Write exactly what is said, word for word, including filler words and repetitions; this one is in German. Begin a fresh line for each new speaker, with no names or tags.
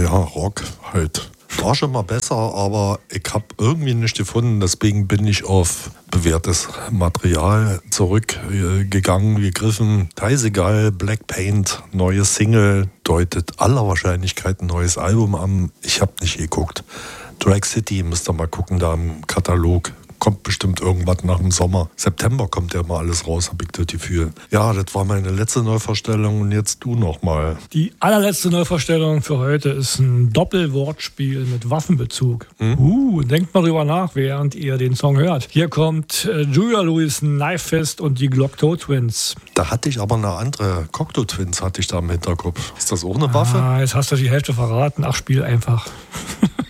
naja, Rock halt. War schon mal besser, aber ich habe irgendwie nicht gefunden. Deswegen bin ich auf bewährtes Material zurückgegangen, gegriffen. Teisegal, Black Paint, neues Single, deutet aller Wahrscheinlichkeit ein neues Album an. Ich habe nicht geguckt. Drag City, müsst ihr mal gucken, da im Katalog. Kommt bestimmt irgendwas nach dem Sommer. September kommt ja mal alles raus, habe ich das Gefühl. Ja, das war meine letzte Neuvorstellung und jetzt du noch mal.
Die allerletzte Neuvorstellung für heute ist ein Doppelwortspiel mit Waffenbezug. Hm? Uh, denkt mal drüber nach, während ihr den Song hört. Hier kommt äh, Julia Louis, Knife Fist und die Cocteau Twins.
Da hatte ich aber eine andere. Cocteau Twins hatte ich da im Hinterkopf. Ist das auch eine Waffe?
Ah, jetzt hast du die Hälfte verraten. Ach, spiel einfach.